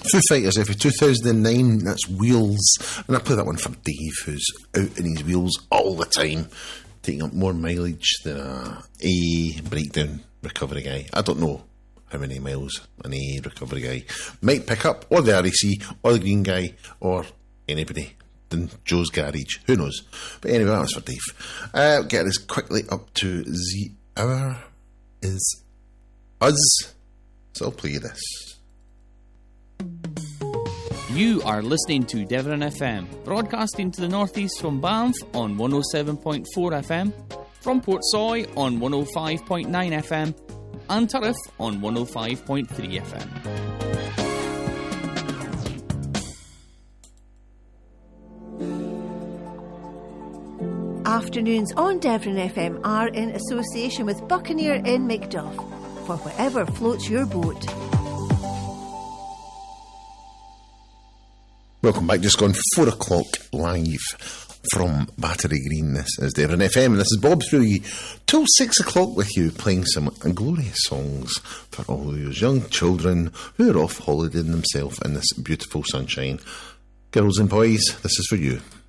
Foo Fighters, every 2009, that's Wheels. And I play that one for Dave, who's out in his wheels all the time, taking up more mileage than a breakdown recovery guy. I don't know how many miles an A recovery guy might pick up, or the RAC, or the Green Guy, or anybody than Joe's Garage. Who knows? But anyway, that was for Dave. Get us quickly up to the hour is us. So I'll play you this. You are listening to Devon FM, broadcasting to the northeast from Banff on 107.4 FM, from Portsoy on 105.9 FM, and Turriff on 105.3 FM. Afternoons on Devon FM are in association with Buccaneer in Macduff, for whatever floats your boat. Welcome back, just gone 4 o'clock live from Battery Green. This is Devon FM, and this is Bob through you till 6 o'clock with you, playing some glorious songs for all those young children who are off holidaying themselves in this beautiful sunshine. Girls and boys, this is for you.